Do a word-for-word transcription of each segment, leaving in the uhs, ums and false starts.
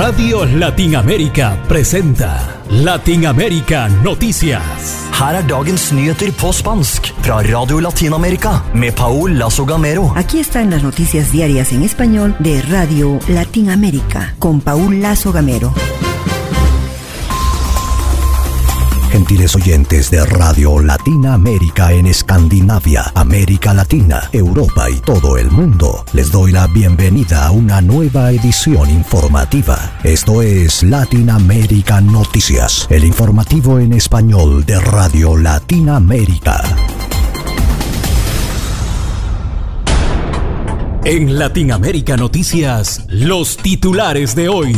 Radio Latinoamérica presenta Latinoamérica Noticias. Her er dagens nyheter på spansk fra Radio Latinoamérica med Paul Lazo Gamero. Aquí están las noticias diarias en español de Radio Latinoamérica con Paul Lazo Gamero. Gentiles oyentes de Radio Latinoamérica en Escandinavia, América Latina, Europa y todo el mundo, les doy la bienvenida a una nueva edición informativa. Esto es Latinoamérica Noticias, el informativo en español de Radio Latinoamérica. En Latinoamérica Noticias, los titulares de hoy.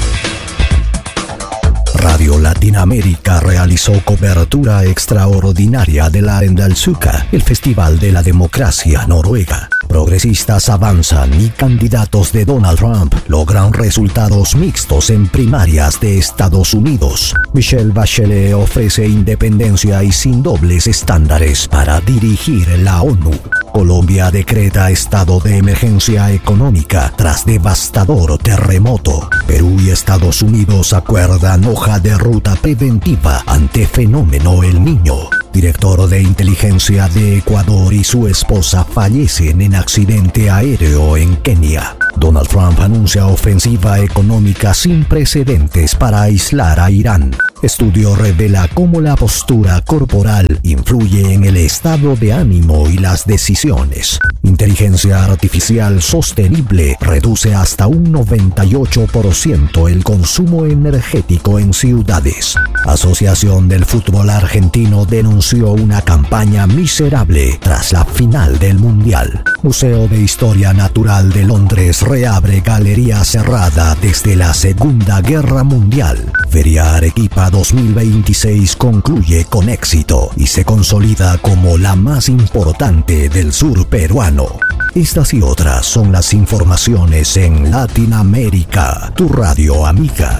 Radio Latinoamérica realizó cobertura extraordinaria de la Arendalsuka, el Festival de la Democracia Noruega. Progresistas avanzan y candidatos de Donald Trump logran resultados mixtos en primarias de Estados Unidos. Michelle Bachelet ofrece independencia y sin dobles estándares para dirigir la ONU. Colombia decreta estado de emergencia económica tras devastador terremoto. Perú y Estados Unidos acuerdan hoja de ruta preventiva ante fenómeno El Niño. Director de inteligencia de Ecuador y su esposa fallecen en accidente aéreo en Kenia. Donald Trump anuncia ofensiva económica sin precedentes para aislar a Irán. Estudio revela cómo la postura corporal influye en el estado de ánimo y las decisiones. Inteligencia artificial sostenible reduce hasta un noventa y ocho por ciento el consumo energético en ciudades. Asociación del Fútbol Argentino denunció una campaña miserable tras la final del Mundial. Museo de Historia Natural de Londres reabre galería cerrada desde la Segunda Guerra Mundial. Feria Arequipa dos mil veintiséis concluye con éxito y se consolida como la más importante del sur peruano. Estas y otras son las informaciones en Latinoamérica, tu radio amiga.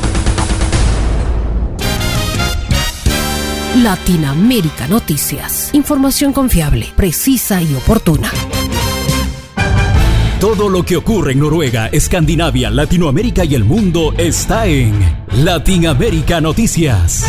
Latinoamérica Noticias. Información confiable, precisa y oportuna. Todo lo que ocurre en Noruega, Escandinavia, Latinoamérica y el mundo está en Latinoamérica Noticias.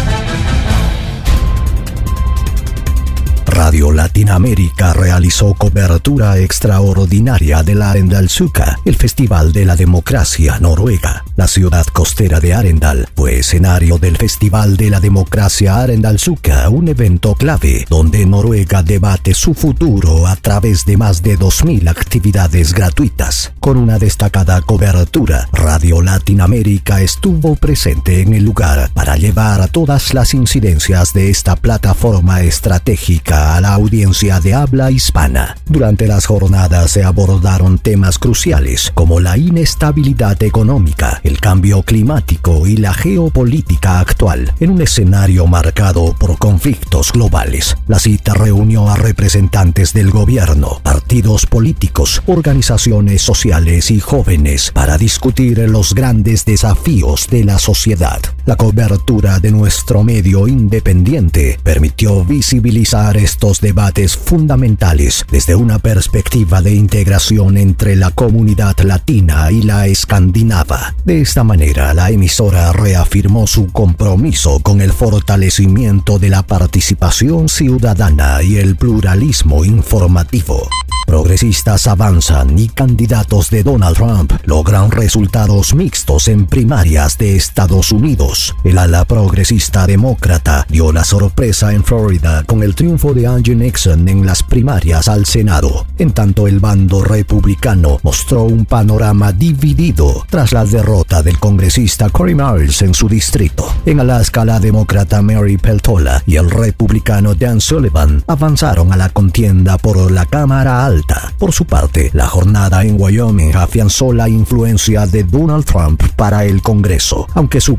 Radio Latinoamérica realizó cobertura extraordinaria de la Arendalsuka, el Festival de la Democracia Noruega. La ciudad costera de Arendal fue escenario del Festival de la Democracia Arendalsuka, un evento clave donde Noruega debate su futuro a través de más de dos mil actividades gratuitas. Con una destacada cobertura, Radio Latinoamérica estuvo presente en el lugar para llevar a todas las incidencias de esta plataforma estratégica a la audiencia de habla hispana. Durante las jornadas se abordaron temas cruciales como la inestabilidad económica, el cambio climático y la geopolítica actual, en un escenario marcado por conflictos globales. La cita reunió a representantes del gobierno, partidos políticos, organizaciones sociales y jóvenes para discutir los grandes desafíos de la sociedad. La cobertura de nuestro medio independiente permitió visibilizar estos debates fundamentales desde una perspectiva de integración entre la comunidad latina y la escandinava. De esta manera, la emisora reafirmó su compromiso con el fortalecimiento de la participación ciudadana y el pluralismo informativo. Progresistas avanzan y candidatos de Donald Trump logran resultados mixtos en primarias de Estados Unidos. El ala progresista demócrata dio la sorpresa en Florida con el triunfo de Andrew Nixon en las primarias al Senado. En tanto, el bando republicano mostró un panorama dividido tras la derrota del congresista Cory Miles en su distrito. En Alaska, la demócrata Mary Peltola y el republicano Dan Sullivan avanzaron a la contienda por la Cámara Alta. Por su parte, la jornada en Wyoming afianzó la influencia de Donald Trump para el Congreso, aunque su candidato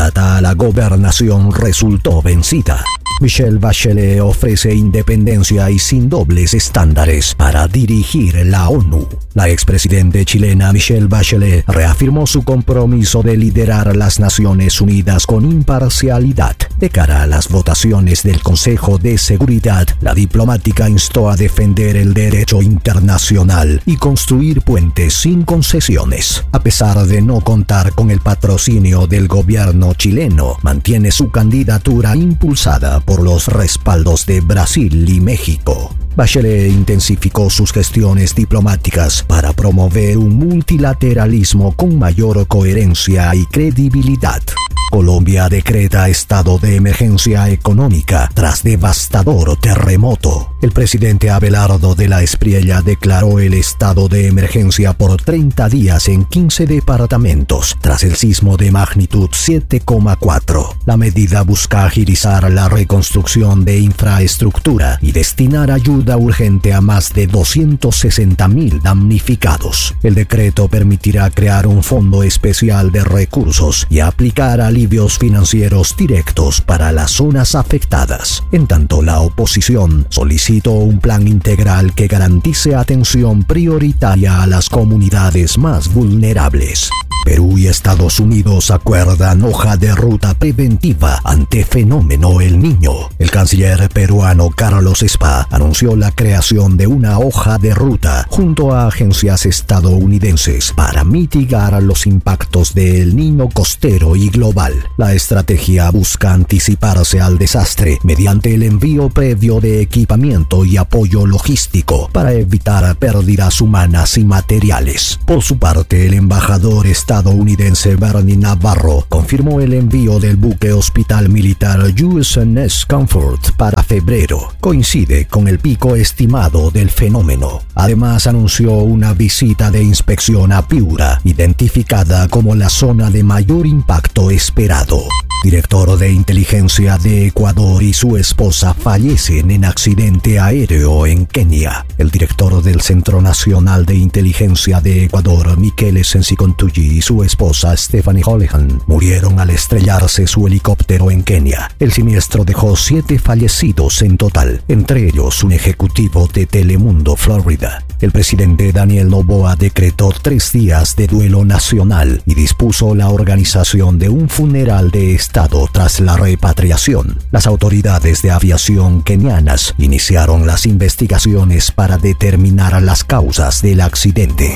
candidata a la gobernación resultó vencida. Michelle Bachelet ofrece independencia y sin dobles estándares para dirigir la ONU. La expresidente chilena Michelle Bachelet reafirmó su compromiso de liderar las Naciones Unidas con imparcialidad. De cara a las votaciones del Consejo de Seguridad, la diplomática instó a defender el derecho internacional y construir puentes sin concesiones. A pesar de no contar con el patrocinio del gobierno chileno, mantiene su candidatura impulsada por los respaldos de Brasil y México. Bachelet intensificó sus gestiones diplomáticas para promover un multilateralismo con mayor coherencia y credibilidad. Colombia decreta estado de emergencia económica tras devastador terremoto. El presidente Abelardo de la Espriella declaró el estado de emergencia por treinta días en quince departamentos tras el sismo de magnitud siete coma cuatro. La medida busca agilizar la reconstrucción de infraestructura y destinar ayuda urgente a más de doscientos sesenta mil damnificados. El decreto permitirá crear un fondo especial de recursos y aplicar alivios financieros directos para las zonas afectadas. En tanto, la oposición solicitó un plan integral que garantice atención prioritaria a las comunidades más vulnerables. Perú y Estados Unidos acuerdan hoja de ruta preventiva ante fenómeno El Niño. El canciller peruano Carlos Spa anunció la creación de una hoja de ruta junto a agencias estadounidenses para mitigar los impactos de El Niño costero y global. La estrategia busca anticiparse al desastre mediante el envío previo de equipamiento y apoyo logístico para evitar pérdidas humanas y materiales. Por su parte, el embajador estadounidense Bernie Navarro confirmó el envío del buque hospital militar U S N S Comfort para febrero. Coincide con el pico estimado del fenómeno. Además, anunció una visita de inspección a Piura, identificada como la zona de mayor impacto esperado. Director de inteligencia de Ecuador y su esposa fallecen en accidente aéreo en Kenia. El director del Centro Nacional de Inteligencia de Ecuador, Michele Sensicontuyi, y su esposa Stephanie Hollihan murieron al estrellarse su helicóptero en Kenia. El siniestro dejó siete fallecidos en total, entre ellos un ejecutivo de Telemundo, Florida. El presidente Daniel Noboa decretó tres días de duelo nacional y dispuso la organización de un funeral de Estado tras la repatriación. Las autoridades de aviación kenianas iniciaron las investigaciones para determinar las causas del accidente.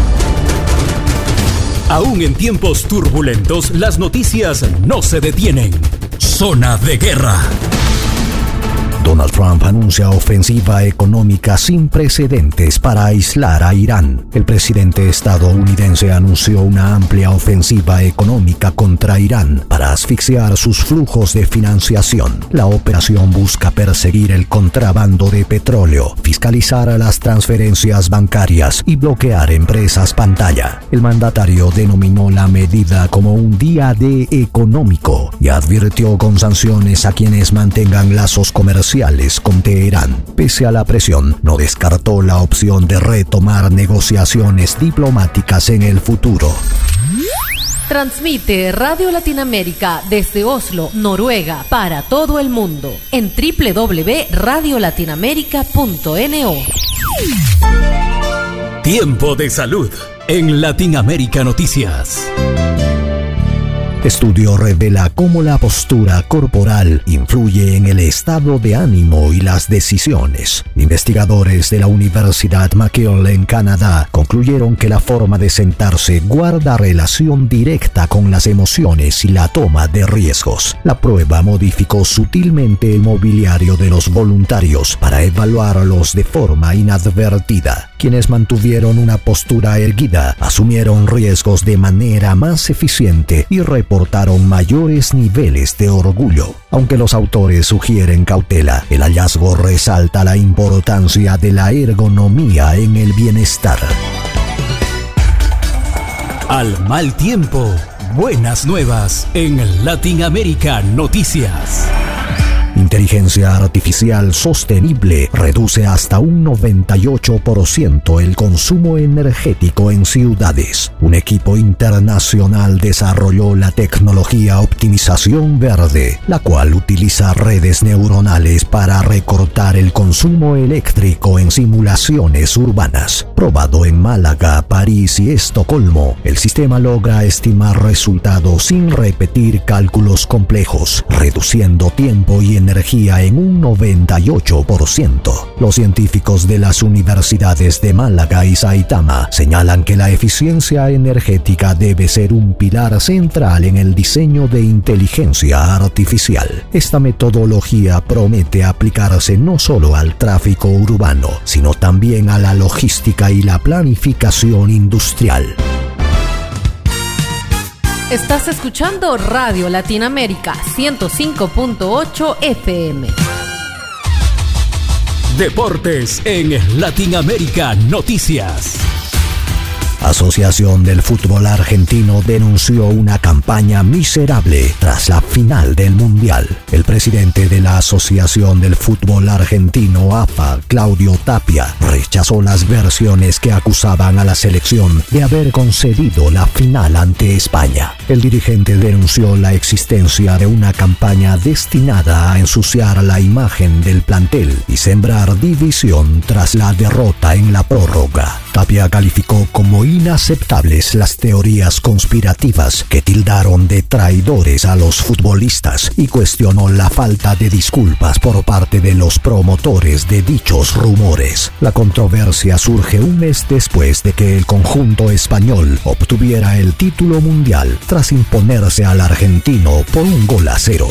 Aún en tiempos turbulentos, las noticias no se detienen. Zona de guerra. Donald Trump anuncia ofensiva económica sin precedentes para aislar a Irán. El presidente estadounidense anunció una amplia ofensiva económica contra Irán para asfixiar sus flujos de financiación. La operación busca perseguir el contrabando de petróleo, fiscalizar las transferencias bancarias y bloquear empresas pantalla. El mandatario denominó la medida como un día D económico y advirtió con sanciones a quienes mantengan lazos comerciales con Teherán. Pese a la presión, no descartó la opción de retomar negociaciones diplomáticas en el futuro. Transmite Radio Latinoamérica desde Oslo, Noruega, para todo el mundo en doble u doble u doble u punto radio latinoamérica punto n o. Tiempo de salud en Latinoamérica Noticias. Estudio revela cómo la postura corporal influye en el estado de ánimo y las decisiones. Investigadores de la Universidad McGill en Canadá concluyeron que la forma de sentarse guarda relación directa con las emociones y la toma de riesgos. La prueba modificó sutilmente el mobiliario de los voluntarios para evaluarlos de forma inadvertida. Quienes mantuvieron una postura erguida asumieron riesgos de manera más eficiente y reportaron mayores niveles de orgullo. Aunque los autores sugieren cautela, el hallazgo resalta la importancia de la ergonomía en el bienestar. Al mal tiempo, buenas nuevas en Latinoamérica Noticias. inteligencia artificial sostenible reduce hasta un noventa y ocho por ciento el consumo energético en ciudades. Un equipo internacional desarrolló la tecnología optimización verde, la cual utiliza redes neuronales para recortar el consumo eléctrico en simulaciones urbanas. Probado en Málaga, París y Estocolmo, el sistema logra estimar resultados sin repetir cálculos complejos, reduciendo tiempo y energía en un noventa y ocho por ciento. Los científicos de las universidades de Málaga y Saitama señalan que la eficiencia energética debe ser un pilar central en el diseño de inteligencia artificial. Esta metodología promete aplicarse no solo al tráfico urbano, sino también a la logística y la planificación industrial. Estás escuchando Radio Latinoamérica ciento cinco punto ocho F M. Deportes en Latinoamérica Noticias. Asociación del Fútbol Argentino denunció una campaña miserable tras la final del Mundial. El presidente de la Asociación del Fútbol Argentino, A F A, Claudio Tapia, rechazó las versiones que acusaban a la selección de haber concedido la final ante España. El dirigente denunció la existencia de una campaña destinada a ensuciar la imagen del plantel y sembrar división tras la derrota en la prórroga. Tapia calificó como inaceptables las teorías conspirativas que tildaron de traidores a los futbolistas y cuestionó la falta de disculpas por parte de los promotores de dichos rumores. La controversia surge un mes después de que el conjunto español obtuviera el título mundial tras imponerse al argentino por un gol a cero.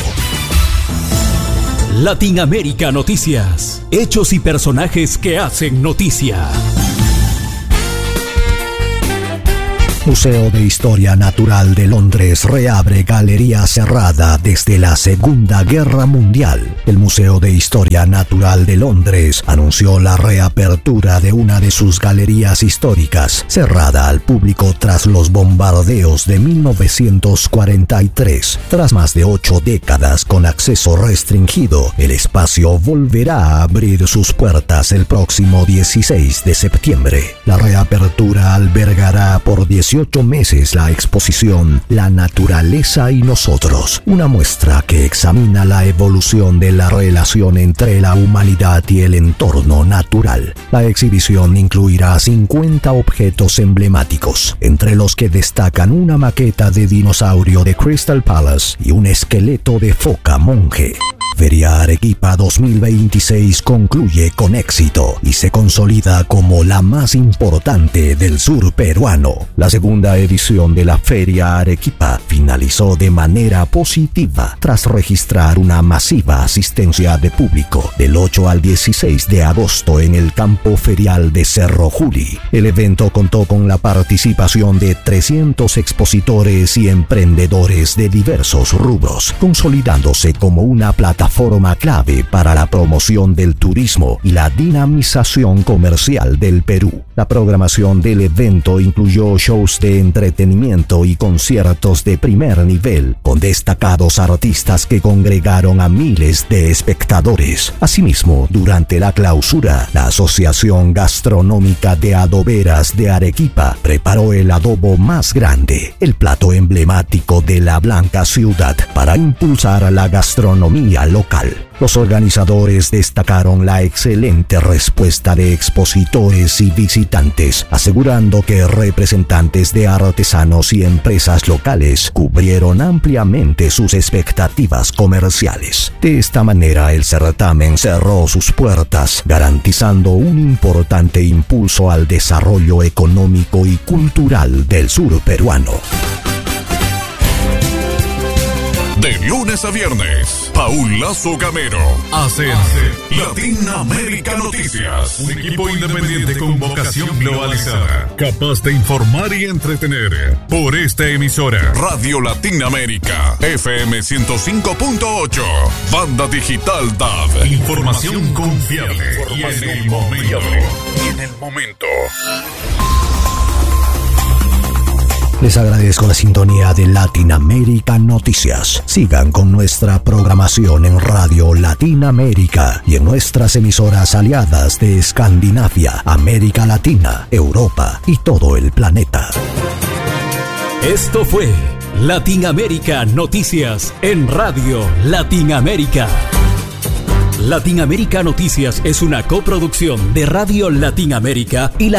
Latinoamérica Noticias. Hechos y personajes que hacen noticia. Museo de Historia Natural de Londres reabre galería cerrada desde la Segunda Guerra Mundial. El Museo de Historia Natural de Londres anunció la reapertura de una de sus galerías históricas, cerrada al público tras los bombardeos de mil novecientos cuarenta y tres. Tras más de ocho décadas con acceso restringido, el espacio volverá a abrir sus puertas el próximo dieciséis de septiembre. La reapertura albergará por dieciocho meses la exposición La Naturaleza y Nosotros, una muestra que examina la evolución de la relación entre la humanidad y el entorno natural. La exhibición incluirá cincuenta objetos emblemáticos, entre los que destacan una maqueta de dinosaurio de Crystal Palace y un esqueleto de foca monje. Feria Arequipa dos mil veintiséis concluye con éxito y se consolida como la más importante del sur peruano. La segunda edición de la Feria Arequipa finalizó de manera positiva tras registrar una masiva asistencia de público del ocho al dieciséis de agosto en el campo ferial de Cerro Juli. El evento contó con la participación de trescientos expositores y emprendedores de diversos rubros, consolidándose como una plataforma forma clave para la promoción del turismo y la dinamización comercial del Perú. La programación del evento incluyó shows de entretenimiento y conciertos de primer nivel, con destacados artistas que congregaron a miles de espectadores. Asimismo, durante la clausura, la Asociación Gastronómica de Adoberas de Arequipa preparó el adobo más grande, el plato emblemático de la Blanca Ciudad, para impulsar la gastronomía local. Los organizadores destacaron la excelente respuesta de expositores y visitantes, asegurando que representantes de artesanos y empresas locales cubrieron ampliamente sus expectativas comerciales. De esta manera, el certamen cerró sus puertas, garantizando un importante impulso al desarrollo económico y cultural del sur peruano. De lunes a viernes, Paul Lazo Gamero hace Latinoamérica Noticias. Un equipo independiente con vocación globalizada, capaz de informar y entretener. Por esta emisora, Radio Latinoamérica, F M ciento cinco punto ocho, Banda Digital D A B. Información confiable y en el momento. Y en el momento. Les agradezco la sintonía de Latinoamérica Noticias. Sigan con nuestra programación en Radio Latinoamérica y en nuestras emisoras aliadas de Escandinavia, América Latina, Europa y todo el planeta. Esto fue Latinoamérica Noticias en Radio Latinoamérica. Latinoamérica Noticias es una coproducción de Radio Latinoamérica y la